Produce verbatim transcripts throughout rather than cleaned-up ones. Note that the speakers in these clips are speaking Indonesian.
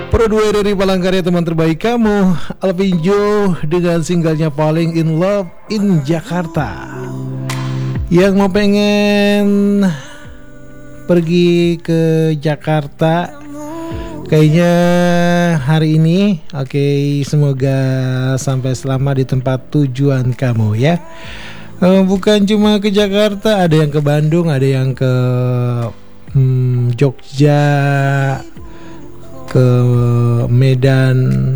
Pro dua dari Palangkaraya, teman terbaik kamu, Alvinjo dengan singlenya Falling in Love in Jakarta. Yang mau pengen pergi ke Jakarta kayaknya hari ini, oke, okay, semoga sampai selamat di tempat tujuan kamu ya. Uh, bukan cuma ke Jakarta, ada yang ke Bandung, ada yang ke hmm, Jogja, ke Medan,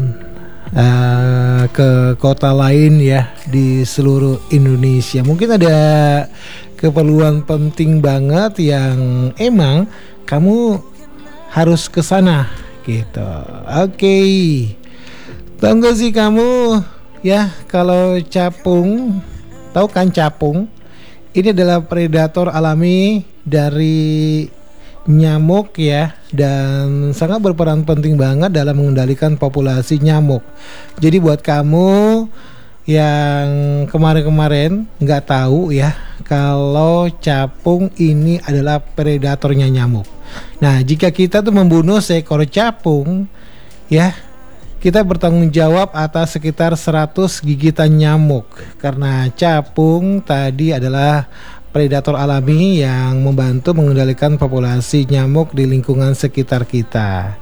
uh, ke kota lain ya di seluruh Indonesia. Mungkin ada keperluan penting banget yang emang kamu harus ke sana gitu. Oke, okay. Tahu gak sih kamu ya kalau capung, tahu kan capung? Ini adalah predator alami dari nyamuk ya, dan sangat berperan penting banget dalam mengendalikan populasi nyamuk. Jadi buat kamu yang kemarin-kemarin nggak tahu ya kalau capung ini adalah predatornya nyamuk. Nah, jika kita tuh membunuh seekor capung ya, kita bertanggung jawab atas sekitar seratus gigitan nyamuk, karena capung tadi adalah predator alami yang membantu mengendalikan populasi nyamuk di lingkungan sekitar kita.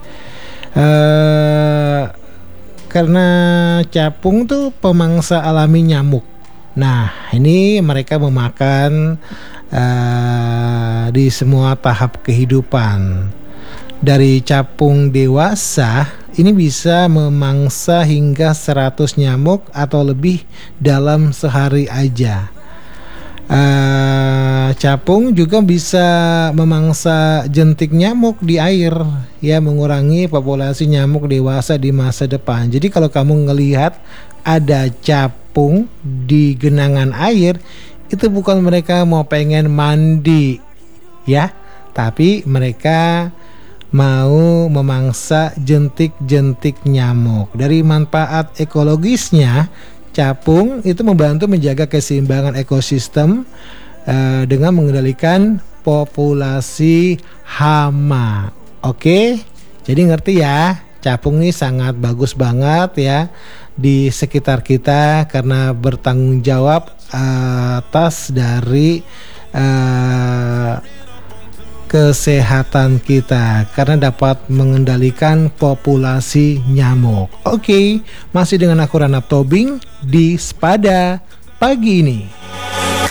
Uh, karena capung tuh pemangsa alami nyamuk. Nah, ini mereka memakan uh, di semua tahap kehidupan. Dari capung dewasa, ini bisa memangsa hingga seratus nyamuk atau lebih dalam sehari aja. Uh, capung juga bisa memangsa jentik nyamuk di air ya, mengurangi populasi nyamuk dewasa di masa depan. Jadi kalau kamu ngelihat ada capung di genangan air, itu bukan mereka mau pengen mandi ya, tapi mereka mau memangsa jentik-jentik nyamuk. Dari manfaat ekologisnya, capung itu membantu menjaga keseimbangan ekosistem uh, dengan mengendalikan populasi hama. Oke, jadi ngerti ya, capung ini sangat bagus banget ya di sekitar kita karena bertanggung jawab uh, atas dari uh, kesehatan kita karena dapat mengendalikan populasi nyamuk. Oke, masih dengan aku Ranap Tobing di Sepada pagi ini.